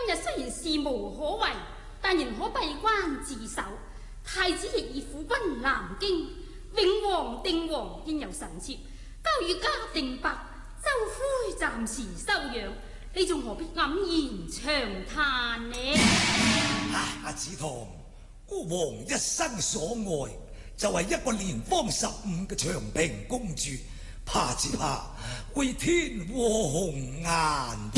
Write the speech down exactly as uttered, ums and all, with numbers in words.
日雖然事無可為，但仍可閉關自守。太子亦已撫軍南京，永王定王應由臣妾交與嘉定伯。周魁暫時收養，你仲何必黯然長嘆呢？ 唉，阿子棠，孤王一生所愛就係一個年方十五嘅長平公主，怕只怕會天禍紅顏